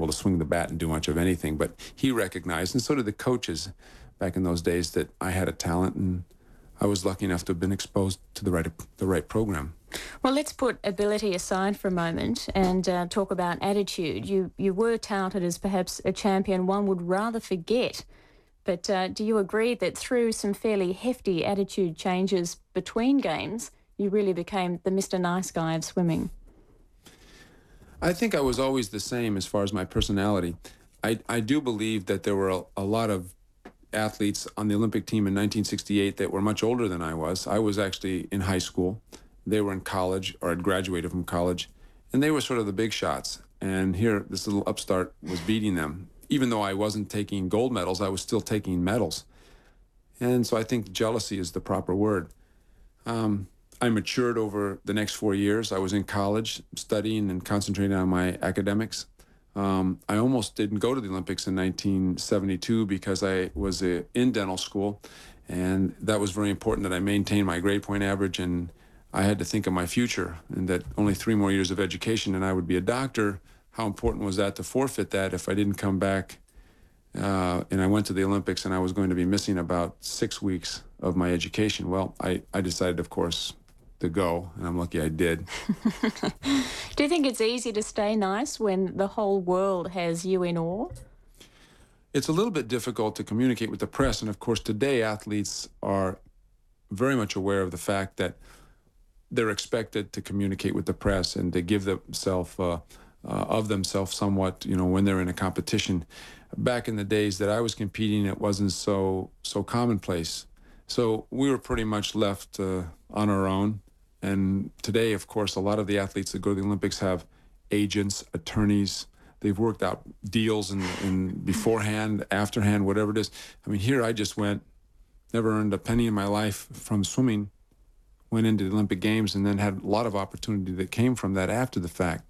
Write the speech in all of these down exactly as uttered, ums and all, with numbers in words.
to swing the bat and do much of anything. But he recognized, and so did the coaches back in those days, that I had a talent, and I was lucky enough to have been exposed to the right the right program. Well, let's put ability aside for a moment and uh, talk about attitude. You you were touted as perhaps a champion one would rather forget. But uh, do you agree that through some fairly hefty attitude changes between games, you really became the Mister Nice Guy of swimming? I think I was always the same as far as my personality. I, I do believe that there were a, a lot of athletes on the Olympic team in nineteen sixty-eight that were much older than I was. I was actually in high school. They were in college, or had graduated from college, and they were sort of the big shots. And here, this little upstart was beating them. Even though I wasn't taking gold medals, I was still taking medals. And so I think jealousy is the proper word. Um, I matured over the next four years. I was in college studying and concentrating on my academics. Um, I almost didn't go to the Olympics in nineteen seventy-two because I was uh, in dental school, and that was very important that I maintain my grade point average, and I had to think of my future, and that only three more years of education and I would be a doctor. How important was that to forfeit that if I didn't come back uh, and I went to the Olympics and I was going to be missing about six weeks of my education? Well, I, I decided, of course, to go, and I'm lucky I did. Do you think it's easy to stay nice when the whole world has you in awe? It's a little bit difficult to communicate with the press, and of course today athletes are very much aware of the fact that they're expected to communicate with the press and to give themselves uh, uh, of themselves somewhat, you know, when they're in a competition. Back in the days that I was competing, it wasn't so so commonplace. So we were pretty much left uh, on our own. And today, of course, a lot of the athletes that go to the Olympics have agents, attorneys. They've worked out deals in, in beforehand, afterhand, whatever it is. I mean, here I just went, never earned a penny in my life from swimming, went into the Olympic Games, and then had a lot of opportunity that came from that after the fact.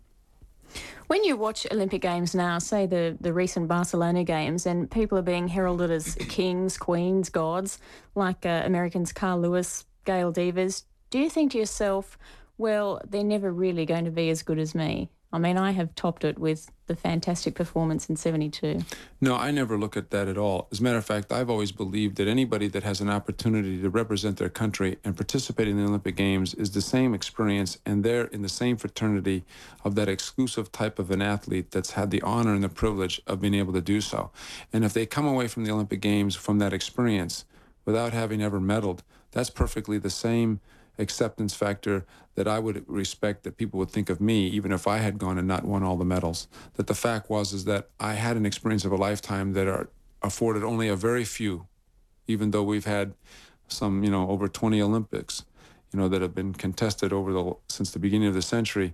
When you watch Olympic Games now, say the, the recent Barcelona Games, and people are being heralded as kings, queens, gods, like uh, Americans Carl Lewis, Gail Devers, do you think to yourself, well, they're never really going to be as good as me? I mean, I have topped it with the fantastic performance in seventy-two. No, I never look at that at all. As a matter of fact, I've always believed that anybody that has an opportunity to represent their country and participate in the Olympic Games is the same experience, and they're in the same fraternity of that exclusive type of an athlete that's had the honor and the privilege of being able to do so. And if they come away from the Olympic Games from that experience without having ever medaled, that's perfectly the same acceptance factor that I would respect that people would think of me, even if I had gone and not won all the medals. That the fact was is that I had an experience of a lifetime that are afforded only a very few, even though we've had some, you know, over twenty Olympics, you know, that have been contested over the since the beginning of the century.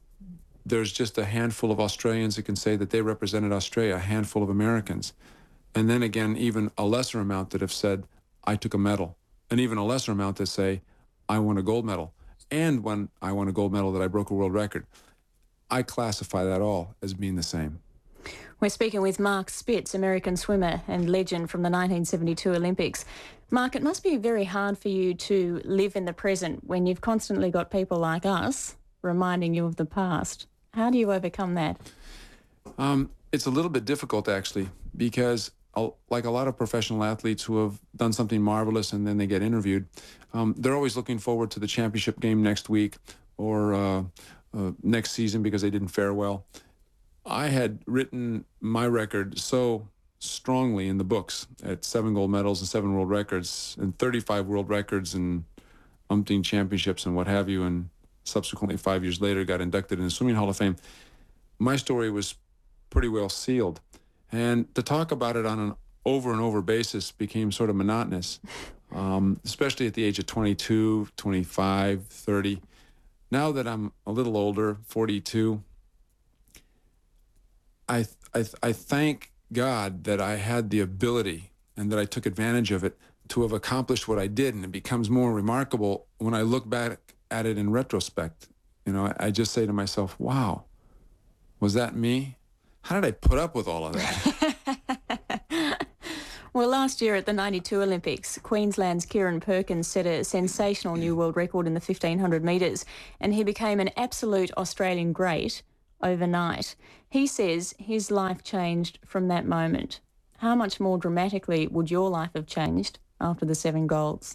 There's just a handful of Australians that can say that they represented Australia, a handful of Americans. And then again, even a lesser amount that have said, I took a medal. And even a lesser amount that say, I won a gold medal. And when I won a gold medal that I broke a world record. I classify that all as being the same. We're speaking with Mark Spitz, American swimmer and legend from the nineteen seventy-two Olympics. Mark, it must be very hard for you to live in the present when you've constantly got people like us reminding you of the past. How do you overcome that? Um, it's a little bit difficult, actually, because like a lot of professional athletes who have done something marvelous and then they get interviewed, um, they're always looking forward to the championship game next week or uh, uh, next season because they didn't fare well. I had written my record so strongly in the books at seven gold medals and seven world records and thirty-five world records and umpteen championships and what have you, and subsequently five years later got inducted in the Swimming Hall of Fame. My story was pretty well sealed. And to talk about it on an over and over basis became sort of monotonous, um, especially at the age of twenty-two, twenty-five, thirty. Now that I'm a little older, forty-two, I, I, I thank God that I had the ability and that I took advantage of it to have accomplished what I did. And it becomes more remarkable when I look back at it in retrospect. You know, I, I just say to myself, wow, was that me? How did I put up with all of that? Well, last year at the ninety-two Olympics, Queensland's Kieran Perkins set a sensational new world record in the fifteen hundred metres, and he became an absolute Australian great overnight. He says his life changed from that moment. How much more dramatically would your life have changed after the seven golds?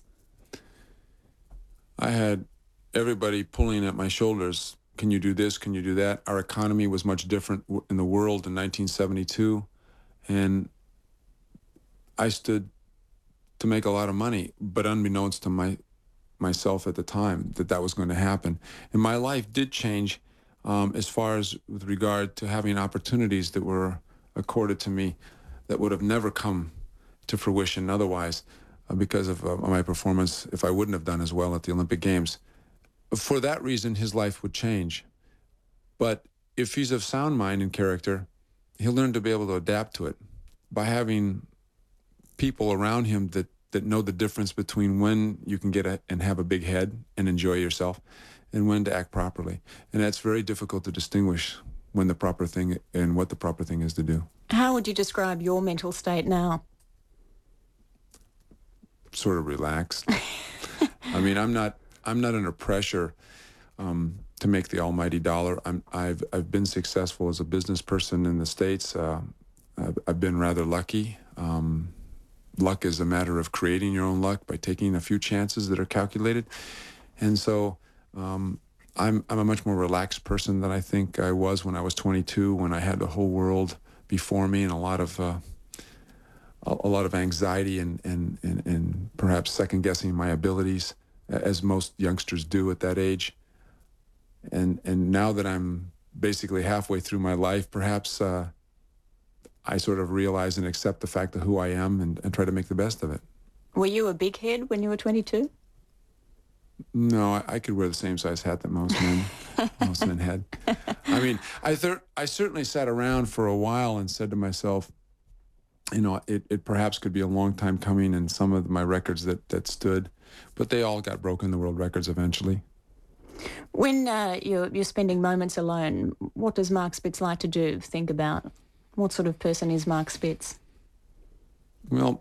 I had everybody pulling at my shoulders. Can you do this? Can you do that? Our economy was much different w- in the world in nineteen seventy-two. And I stood to make a lot of money, but unbeknownst to my myself at the time that that was going to happen. And my life did change um, as far as with regard to having opportunities that were accorded to me that would have never come to fruition otherwise uh, because of uh, my performance if I wouldn't have done as well at the Olympic Games. For that reason, his life would change. But if he's of sound mind and character, he'll learn to be able to adapt to it by having people around him that that know the difference between when you can get a, and have a big head and enjoy yourself and when to act properly. And that's very difficult to distinguish when the proper thing and what the proper thing is to do. How would you describe your mental state now? Sort of relaxed. I mean, I'm not I'm not under pressure um, to make the almighty dollar. I'm, I've I've been successful as a business person in the States. Uh, I've, I've been rather lucky. Um, Luck is a matter of creating your own luck by taking a few chances that are calculated. And so um, I'm I'm a much more relaxed person than I think I was when I was twenty-two, when I had the whole world before me and a lot of uh, a, a lot of anxiety and, and, and, and perhaps second-guessing my abilities, as most youngsters do at that age. And, and now that I'm basically halfway through my life, perhaps uh, I sort of realize and accept the fact of who I am and, and try to make the best of it. Were you a big head when you were twenty-two? No, I, I could wear the same size hat that most men most men had. I mean, I thir- I certainly sat around for a while and said to myself, you know, it, it perhaps could be a long time coming, and some of my records that, that stood, but they all got broken, the world records eventually. When uh, you're, you're spending moments alone, what does Mark Spitz like to do, think about? What sort of person is Mark Spitz? Well,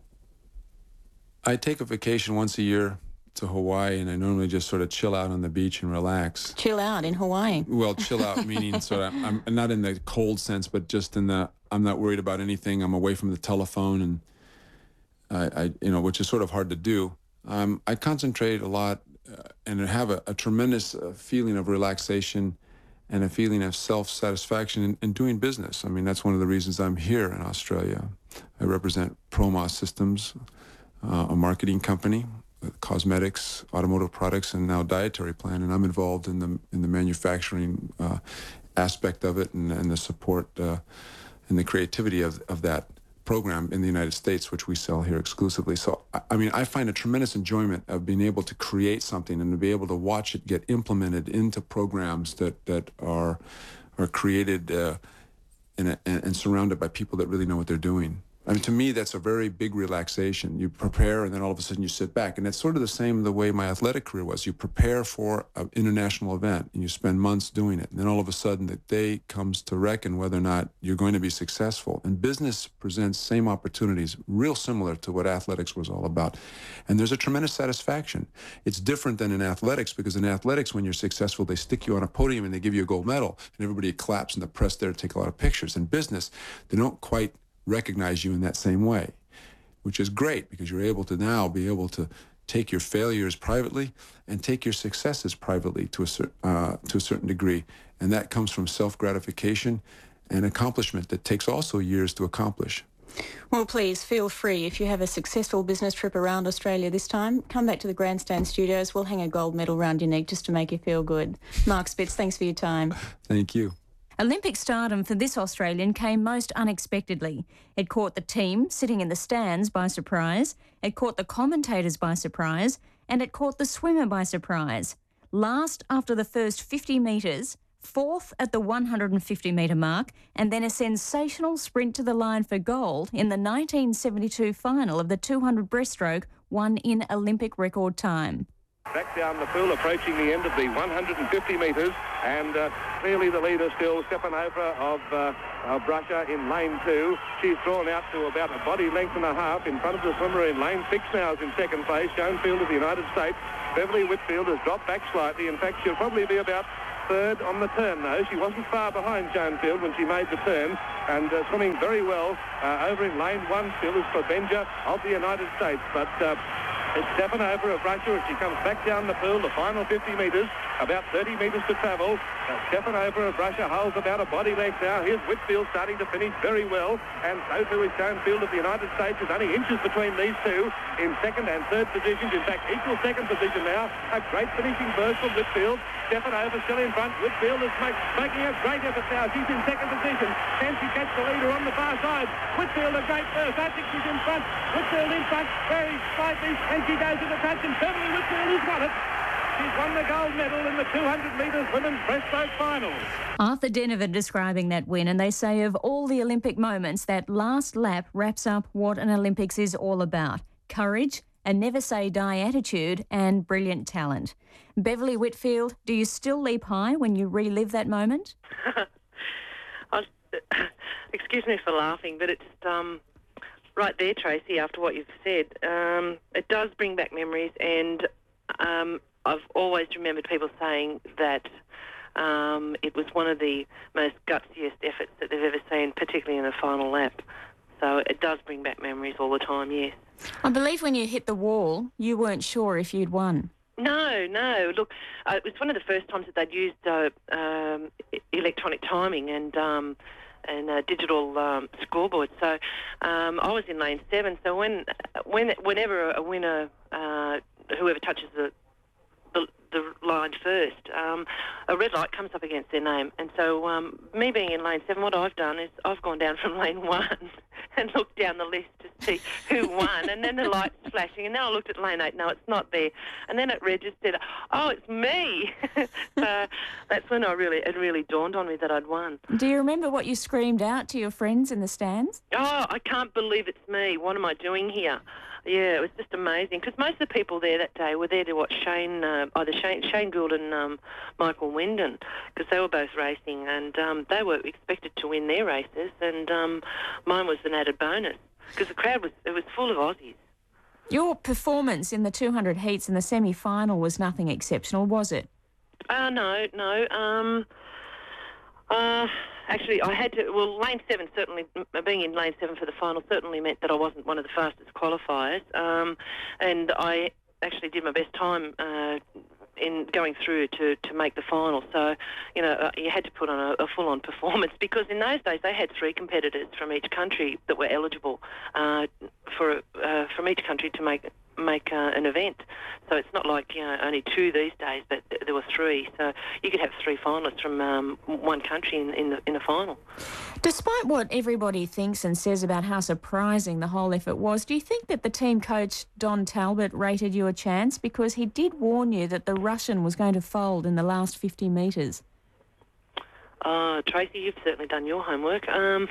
I take a vacation once a year to Hawaii, and I normally just sort of chill out on the beach and relax. Chill out in Hawaii? Well, chill out meaning sort of, I'm not in the cold sense, but just in the, I'm not worried about anything. I'm away from the telephone, and I, I you know, which is sort of hard to do. Um, I concentrate a lot uh, and have a, a tremendous uh, feeling of relaxation and a feeling of self-satisfaction in, in doing business. I mean, that's one of the reasons I'm here in Australia. I represent Promos Systems, uh, a marketing company, uh, cosmetics, automotive products, and now dietary plan, and I'm involved in the in the manufacturing uh, aspect of it and, and the support uh, and the creativity of, of that program in the United States, which we sell here exclusively. So, I, I mean, I find a tremendous enjoyment of being able to create something and to be able to watch it get implemented into programs that, that are are created uh, and, and surrounded by people that really know what they're doing. I mean, to me, that's a very big relaxation. You prepare, and then all of a sudden you sit back. And it's sort of the same the way my athletic career was. You prepare for an international event, and you spend months doing it. And then all of a sudden, the day comes to reckon whether or not you're going to be successful. And business presents same opportunities, real similar to what athletics was all about. And there's a tremendous satisfaction. It's different than in athletics, because in athletics, when you're successful, they stick you on a podium and they give you a gold medal, and everybody claps, and the press there to take a lot of pictures. In business, they don't quite recognize you in that same way, which is great because you're able to now be able to take your failures privately and take your successes privately to a, cer- uh, to a certain degree. And that comes from self-gratification and accomplishment that takes also years to accomplish. Well, please feel free. If you have a successful business trip around Australia this time, come back to the Grandstand Studios. We'll hang a gold medal round your neck just to make you feel good. Mark Spitz, thanks for your time. Thank you. Olympic stardom for this Australian came most unexpectedly. It caught the team sitting in the stands by surprise, it caught the commentators by surprise, and it caught the swimmer by surprise. Last after the first fifty metres, fourth at the one hundred fifty metre mark, and then a sensational sprint to the line for gold in the nineteen seventy-two final of the two hundred breaststroke, won in Olympic record time. Back down the pool, approaching the end of the one hundred fifty metres, and uh, clearly the leader still, Stepanova of, uh, of Russia in lane two. She's drawn out to about a body length and a half in front of the swimmer in lane six now is in second place. Schoenfield of the United States. Beverly Whitfield has dropped back slightly. In fact, she'll probably be about third on the turn, though. She wasn't far behind Joan Field when she made the turn, and uh, swimming very well uh, over in lane one still is Provenja of the United States. But uh, it's Stepanova of Russia as she comes back down the pool, the final fifty metres, about thirty metres to travel. Uh, Stepanova of Russia holds about a body length now. Here's Whitfield starting to finish very well, and so too is Joan Field of the United States. There's only inches between these two in second and third positions. In fact, equal second position now. A great finishing burst from Whitfield. Stepanova still in front. Whitfield is make, making a great effort now. She's in second position. Can she catch the leader on the far side? Whitfield a great burst. I think she's in front. Whitfield in front very slightly, and she goes to the touch, and Beverly Whitfield has got it. She's won the gold medal in the two hundred metres women's breaststroke final. Arthur Denovan describing that win, and they say of all the Olympic moments, that last lap wraps up what an Olympics is all about. Courage, a never-say-die attitude, and brilliant talent. Beverly Whitfield, do you still leap high when you relive that moment? I, excuse me for laughing, but it's um, right there, Tracy, after what you've said. Um, it does bring back memories, and um, I've always remembered people saying that um, it was one of the most gutsiest efforts that they've ever seen, particularly in a final lap. So it does bring back memories all the time, yes. I believe when you hit the wall, you weren't sure if you'd won. No, no. Look, uh, it was one of the first times that they'd used uh, um, electronic timing and um, and uh, digital um, scoreboard. So um, I was in lane seven. So when, when whenever a winner, uh, whoever touches the the, the line first, um, a red light comes up against their name. And so um, me being in lane seven, what I've done is I've gone down from lane one and looked down the list to see who won. And then the light's flashing. And then I looked at lane eight. No, it's not there. And then it registered, oh, it's me. So that's when I really it really dawned on me that I'd won. Do you remember what you screamed out to your friends in the stands? Oh, I can't believe it's me. What am I doing here? Yeah, it was just amazing because most of the people there that day were there to watch Shane, uh, either Shane, Shane Gould and um, Michael Windon, because they were both racing, and um, they were expected to win their races, and um, mine was an added bonus because the crowd was it was full of Aussies. Your performance in the two hundred heats in the semi-final was nothing exceptional, was it? Uh, no, no. Um, uh, actually, I had to... Well, lane seven certainly... Being in lane seven for the final certainly meant that I wasn't one of the fastest qualifiers. Um, and I actually did my best time uh, in going through to, to make the final. So, you know, uh, you had to put on a, a full-on performance because in those days they had three competitors from each country that were eligible uh, for uh, from each country to make make uh, an event. So it's not like, you know, only two these days, but th- there were three. So you could have three finalists from um, one country in, in the in the final. Despite what everybody thinks and says about how surprising the whole effort was, do you think that the team coach, Don Talbot, rated you a chance? Because he did warn you that the Russian was going to fold in the last fifty metres. Uh, Tracy, you've certainly done your homework. Um,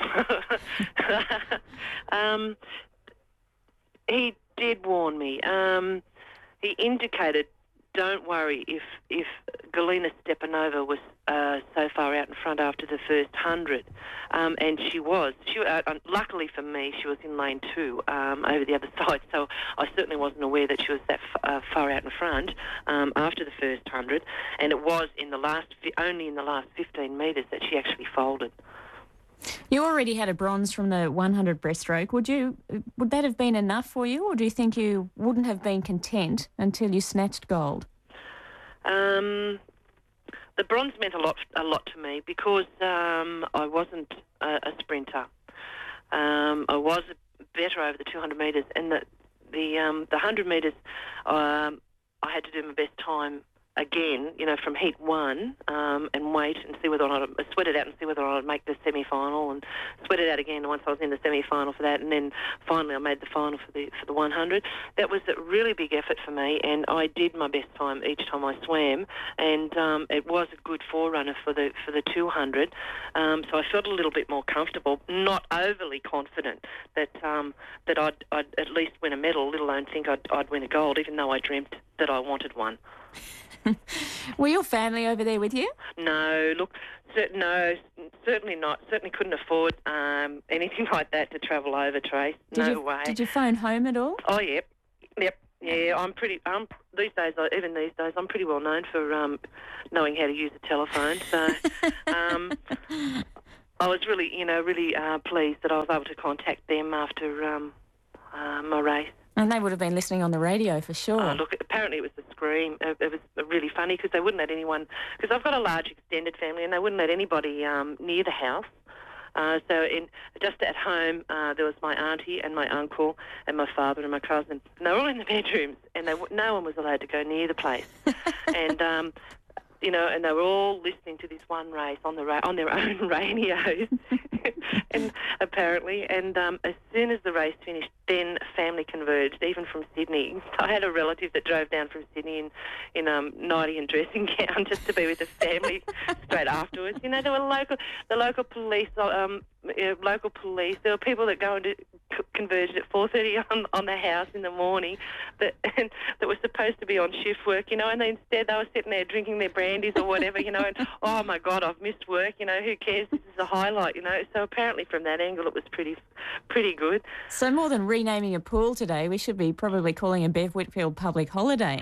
um, he did warn me. Um, he indicated, don't worry if if Galina Stepanova was uh, so far out in front after the first hundred, um, and she was. She uh, luckily for me, she was in lane two um, over the other side, so I certainly wasn't aware that she was that f- uh, far out in front um, after the first hundred, and it was in the last fi- only in the last fifteen metres that she actually folded. You already had a bronze from the one hundred breaststroke. Would you? Would that have been enough for you, or do you think you wouldn't have been content until you snatched gold? Um, the bronze meant a lot, a lot to me because um, I wasn't a, a sprinter. Um, I was better over the two hundred metres, and the the um, the one hundred metres, um, I had to do my best time again, you know, from heat one, um, and wait and see whether or not I sweat it out and see whether or not I'd make the semi-final, and sweat it out again once I was in the semi-final for that, and then finally I made the final for the for the one hundred. That was a really big effort for me, and I did my best time each time I swam, and um, it was a good forerunner for the for the two hundred. Um, so I felt a little bit more comfortable, not overly confident that um, that I'd, I'd at least win a medal, let alone think I'd, I'd win a gold, even though I dreamt that I wanted one. Were your family over there with you? No, look, cer- no, certainly not. Certainly couldn't afford um, anything like that to travel over, Trace. Did no you, way. Did you phone home at all? Oh, yep, yep. Yeah, I'm pretty. Um, these days, I- even these days, I'm pretty well known for um, knowing how to use a telephone. So, um, I was really, you know, really uh, pleased that I was able to contact them after um, uh, my race. And they would have been listening on the radio for sure. Uh, look, apparently it was the scream. It, it was really funny because they wouldn't let anyone. Because I've got a large extended family, and they wouldn't let anybody um, near the house. Uh, so in just at home, uh, there was my auntie and my uncle and my father and my cousin. And they were all in the bedrooms, and they, no one was allowed to go near the place. and um, you know, and they were all listening to this one race on the ra- on their own radios, and apparently. And um, as soon as the race finished, then family converged, even from Sydney. I had a relative that drove down from Sydney in in um, nightie and dressing gown just to be with the family straight afterwards. You know, there were local the local police, um, you know, local police. There were people that go into c- converged at four thirty on on the house in the morning that and, that were supposed to be on shift work. You know, and they, instead they were sitting there drinking their brandies or whatever. You know, and oh my God, I've missed work. You know, who cares? This is a highlight. You know, so apparently from that angle it was pretty pretty good. So more than renaming a pool today, we should be probably calling a Bev Whitfield public holiday.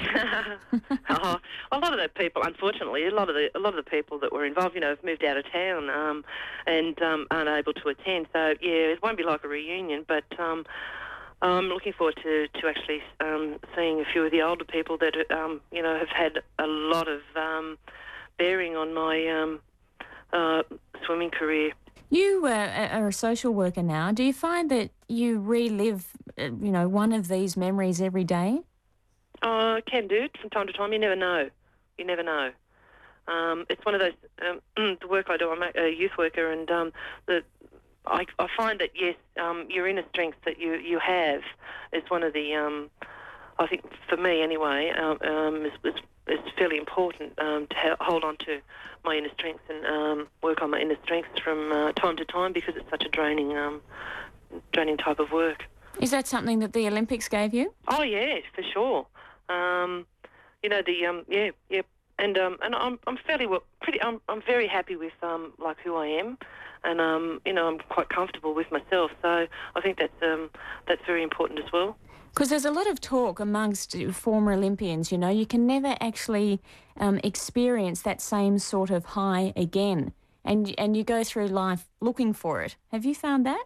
oh, a lot of the people, unfortunately, a lot of the a lot of the people that were involved, you know, have moved out of town um, and um, aren't able to attend. So yeah, it won't be like a reunion, but um, I'm looking forward to to actually um, seeing a few of the older people that um, you know have had a lot of um, bearing on my um, uh, swimming career. You uh, are a social worker now. Do you find that you relive, uh, you know, one of these memories every day? Uh, can do from time to time. You never know. You never know. Um, it's one of those. Um, the work I do, I'm a youth worker, and um, the I, I find that yes, um, your inner strength that you you have is one of the. Um, I think for me anyway, um, um, is, is is fairly important um, to ha- hold on to my inner strengths and um, work on my inner strengths from uh, time to time because it's such a draining, um, draining type of work. Is that something that the Olympics gave you? Oh yeah, for sure. Um, you know the um, yeah yeah, and um, and I'm I'm fairly well, pretty. I'm I'm very happy with um, like who I am, and um, you know I'm quite comfortable with myself. So I think that's um, that's very important as well. Because there's a lot of talk amongst former Olympians, you know, you can never actually um, experience that same sort of high again, and and you go through life looking for it. Have you found that?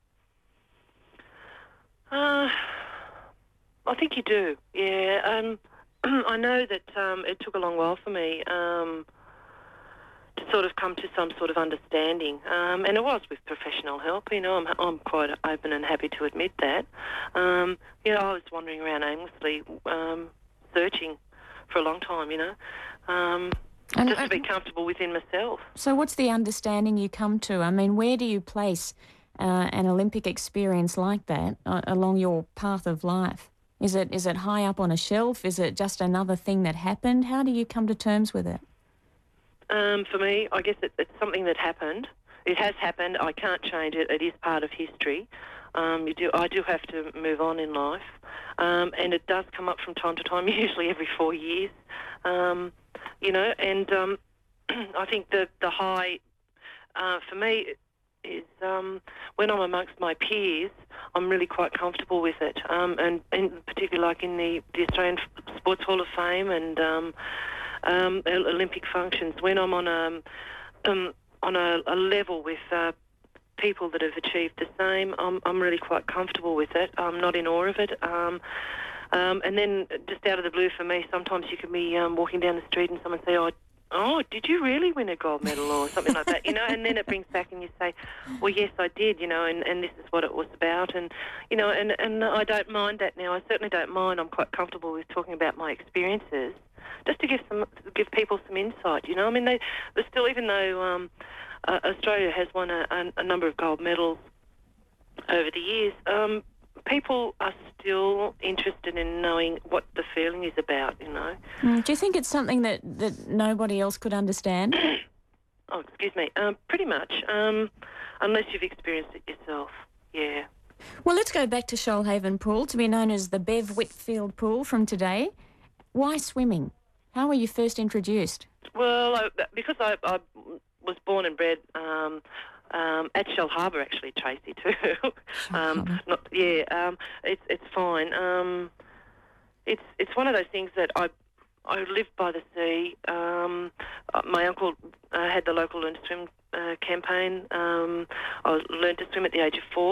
Uh, I think you do, yeah. Um, I know that um, it took a long while for me um, to sort of come to some sort of understanding, um, and it was with professional help. You know, I'm I'm quite open and happy to admit that. Um, you know, I was wandering around aimlessly, um, searching for a long time. You know, um, And- just to be comfortable within myself. So what's the understanding you come to? I mean, where do you place uh, an Olympic experience like that uh, along your path of life? Is it is it high up on a shelf? Is it just another thing that happened? How do you come to terms with it? Um, for me, I guess it, it's something that happened. It has happened. I can't change it. It is part of history. Um, you do. I do have to move on in life, um, and it does come up from time to time. Usually every four years, um, you know. And um, I think the the high uh, for me is um, when I'm amongst my peers. I'm really quite comfortable with it, um, and, and particularly like in the, the Australian Sports Hall of Fame and. Um, Um, Olympic functions, when I'm on a um, on a, a level with uh, people that have achieved the same, I'm I'm really quite comfortable with it. I'm not in awe of it. Um, um, and then just out of the blue for me, sometimes you can be um, walking down the street and someone say, "Oh, oh, did you really win a gold medal?" or something like that, you know? And then it brings back and you say, "Well, yes, I did," you know, and, and this is what it was about, and you know, and and I don't mind that now. I certainly don't mind. I'm quite comfortable with talking about my experiences. Just to give some, give people some insight, you know. I mean, they, they're still, even though um, uh, Australia has won a, a, a number of gold medals over the years, um, people are still interested in knowing what the feeling is about, you know. Mm, do you think it's something that, that nobody else could understand? Oh, excuse me. Um, pretty much, um, unless you've experienced it yourself. Yeah. Well, let's go back to Shoalhaven Pool, to be known as the Bev Whitfield Pool from today. Why swimming? How were you first introduced? Well, I, because I, I was born and bred um, um, at Shell Harbour, actually, Tracy, too. um, not, yeah, um, it's it's fine. Um, it's it's one of those things that I I live by the sea. Um, uh, my uncle uh, had the local Learn to Swim uh, campaign. Um, I learned to swim at the age of four.